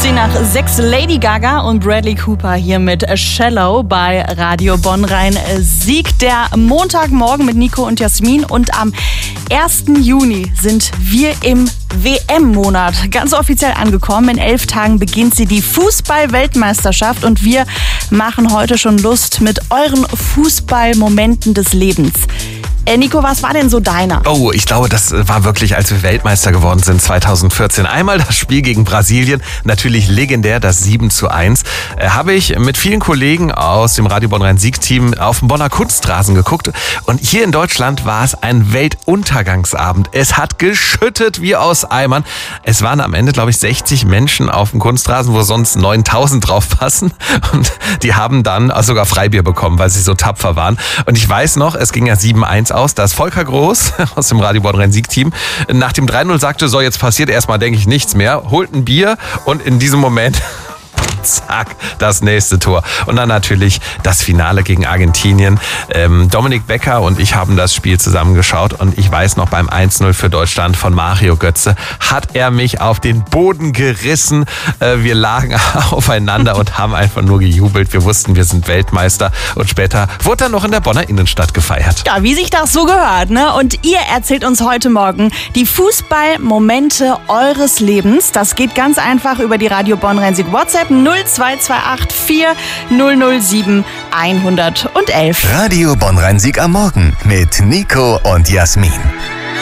10 nach 6 Lady Gaga und Bradley Cooper hier mit Shallow bei Radio Bonn Rhein-Sieg. Der Montagmorgen mit Nico und Jasmin und am 1. Juni sind wir im WM-Monat ganz offiziell angekommen. In 11 Tagen beginnt sie, die Fußball-Weltmeisterschaft, und wir machen heute schon Lust mit euren Fußballmomenten des Lebens. Nico, was war denn so deiner? Oh, ich glaube, das war wirklich, als wir Weltmeister geworden sind 2014. Einmal das Spiel gegen Brasilien, natürlich legendär, das 7:1. Habe ich mit vielen Kollegen aus dem Radio Bonn Rhein-Sieg-Team auf dem Bonner Kunstrasen geguckt. Und hier in Deutschland war es ein Weltuntergangsabend. Es hat geschüttet wie aus Eimern. Es waren am Ende, glaube ich, 60 Menschen auf dem Kunstrasen, wo sonst 9000 drauf passen. Und die haben dann sogar Freibier bekommen, weil sie so tapfer waren. Und ich weiß noch, es ging ja 7:1 aus. Da ist Volker Groß aus dem Radio Bonn Rhein-Sieg-Team nach dem 3:0 sagte, so, jetzt passiert erstmal, denke ich, nichts mehr. Holt ein Bier und in diesem Moment zack, das nächste Tor. Und dann natürlich das Finale gegen Argentinien. Dominik Becker und ich haben das Spiel zusammengeschaut und ich weiß noch, beim 1:0 für Deutschland von Mario Götze hat er mich auf den Boden gerissen. Wir lagen aufeinander und haben einfach nur gejubelt. Wir wussten, wir sind Weltmeister, und später wurde dann noch in der Bonner Innenstadt gefeiert. Ja, wie sich das so gehört, ne? Und ihr erzählt uns heute Morgen die Fußballmomente eures Lebens. Das geht ganz einfach über die Radio Bonn Rhein-Sieg WhatsApp 0228 4007 111. Radio Bonn Rhein-Sieg am Morgen mit Nico und Jasmin.